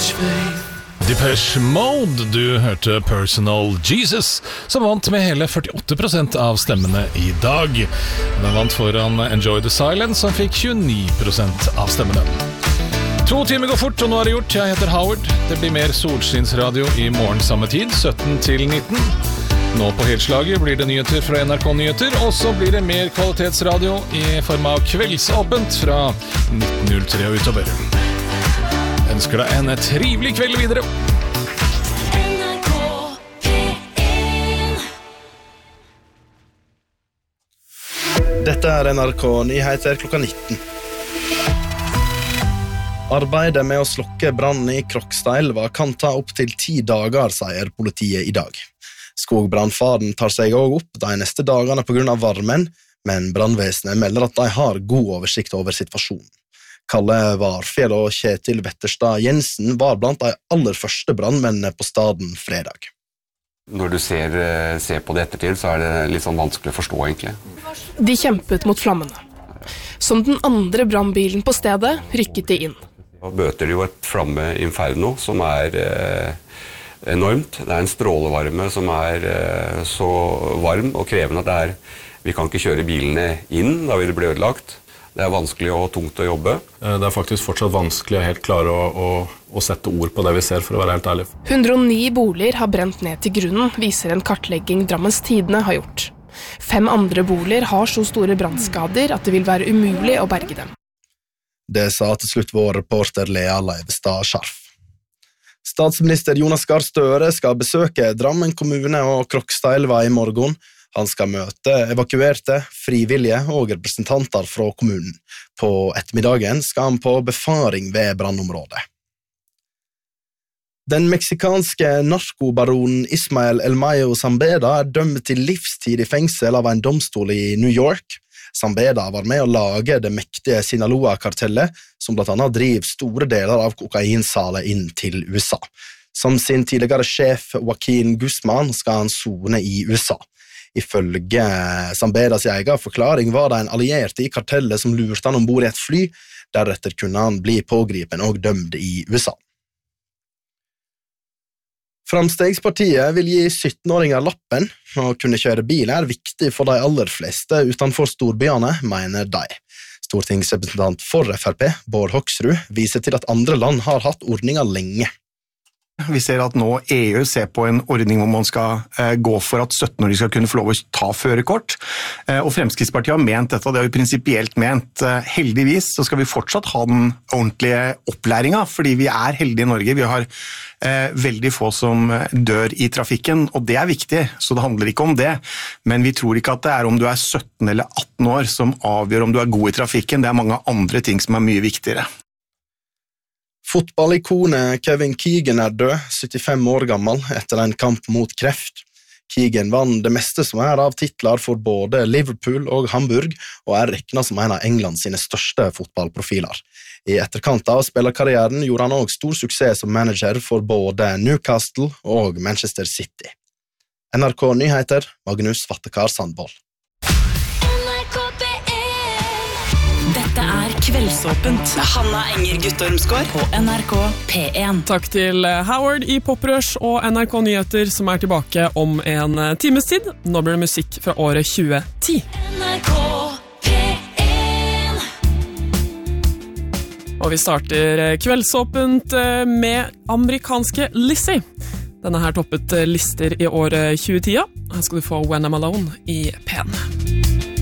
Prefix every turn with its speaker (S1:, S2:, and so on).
S1: Depeche Mode, du hørte Personal Jesus, som vant med hele 48% av stemmene i dag. Den vant foran Enjoy the Silence, som fikk 29% av stemmene. 2 timer går fort, og nå er det gjort. Jeg heter Howard. Det blir mer solskinnsradio i morgen samme tid, 17 til 19. Nå på helslaget blir det nyheter fra NRK Nyheter, og så blir det mer kvalitetsradio i form av kveldsåpent fra 1903 og utover. Ønsker deg en trivelig kveld videre. NRK P1.
S2: Dette er NRK Nyheter klokka 19. Arbeidet med å slokke brannen i Krokstadelva kan ta opp til 10 dager, sier politiet i dag. Skogbrannfaren tar seg også opp de neste dagene på grunn av varmen, men brannvesenet melder at de har god oversikt over situasjonen. Kalle Varfjell og Kjetil Wetterstad Jensen var blant de aller første brannmennene på staden fredag.
S3: Når du ser på det ettertid, så er det litt sånn vanskelig å forstå egentlig.
S4: De kjempet mot flammene. Som den andre brannbilen på stedet rykket de inn.
S3: Da bøter de jo et flammeinferno som er enormt. Det er en strålevarme som er så varm og krevende at vi kan ikke kjøre bilene inn da vi ble ødelagt. Det er vanskelig og tungt å jobbe.
S5: Det er faktisk fortsatt vanskelig å helt klare å sette ord på det vi ser, for å være helt ærlig.
S4: 109 boliger har brent ned til grunnen, viser en kartlegging Drammens Tidende har gjort. 5 andre boliger har så store brannskader at det vil være umulig å berge dem.
S2: Det sa til slutt vår reporter Lea Leivestad Scharf. Statsminister Jonas Gahr Støre skal besøke Drammen kommune og Krokstadelva i morgen. Han skal møte evakuerte, frivillige og representanter fra kommunen. På ettermiddagen skal han på befaring ved brannområdet. Den meksikanske narkobaronen Ismael El Mayo Zambeda er dømt til livstid i fengsel av en domstol i New York. Zambeda var med å lage det mektige Sinaloa-kartellet, som blant annet driver store deler av kokainsalet inn til USA. Som sin tidligere sjef Joaquin Guzman skal han sone i USA. Ifølge Zambedas egen forklaring var det en alliert i kartellet som lurte han ombord i et fly, deretter kunne han bli pågripen og dømt i USA. Framstegspartiet vil gi 17-åringer lappen. Å kunne kjøre bil er viktig for de aller fleste utenfor storbyene, mener de. Stortingsrepresentant for FrP, Bård Hoksrud, viser til at andre land har hatt ordninger lenge.
S6: Vi ser at nå EU ser på en ordning hvor man skal gå for at 17-åringer skal kunne få lov å ta førerkort. Og Fremskrittspartiet har ment dette, og det har vi prinsipielt ment. Heldigvis så skal vi fortsatt ha den ordentlige opplæringen, fordi vi er heldige i Norge. Vi har veldig få som dør i trafikken, og det er viktig, så det handler ikke om det. Men vi tror ikke at det er om du er 17 eller 18 år som avgjør om du er god i trafikken. Det er mange andre ting som er mye viktigere.
S2: Fotballikonet Kevin Keegan er død, 75 år gammel, etter en kamp mot kreft. Keegan vann det meste som er av titler for både Liverpool og Hamburg, og er regnet som en av England sine største fotballprofiler. I etterkant av spillerkarrieren gjorde han også stor suksess som manager for både Newcastle og Manchester City. NRK Nyheter, Magnus Vattekar Sandvold.
S7: Dette er Kveldsåpent med Hanna Enger Guttormsgaard på NRK P1.
S8: Takk til Howard i Poprush og NRK Nyheter som er tilbake om en times tid. Nå blir det musikk fra året 2010. NRK P1. Og vi starter Kveldsåpent med amerikanske Lizzie. Denne her toppet lister i året 2010. Her skal du få When I'm Alone i P1.